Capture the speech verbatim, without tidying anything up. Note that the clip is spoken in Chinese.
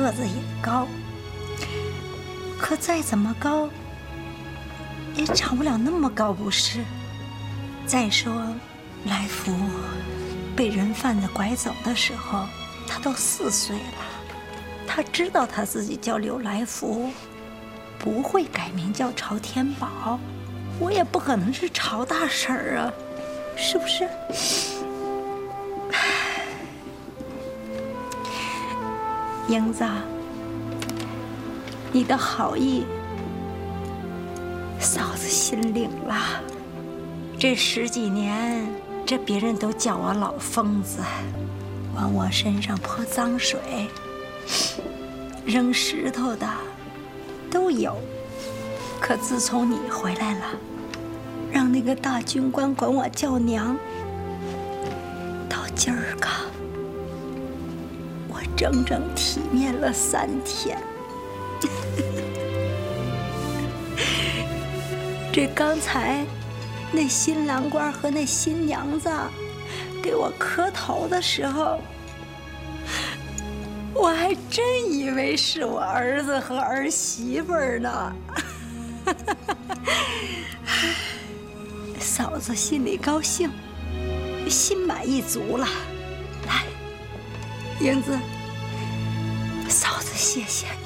个子也高，可再怎么高，也长不了那么高，不是？再说，来福被人贩子拐走的时候，他都四岁了，他知道他自己叫柳来福，不会改名叫朝天宝，我也不可能是朝大婶儿啊，是不是？英子，你的好意，嫂子心领了。这十几年，这别人都叫我老疯子，往我身上泼脏水、扔石头的都有。可自从你回来了，让那个大军官管我叫娘，到今儿个，我整整体面了三天。这刚才那新郎官和那新娘子给我磕头的时候，我还真以为是我儿子和儿媳妇呢。嫂子心里高兴，心满意足了。来，英子，嫂子谢谢你。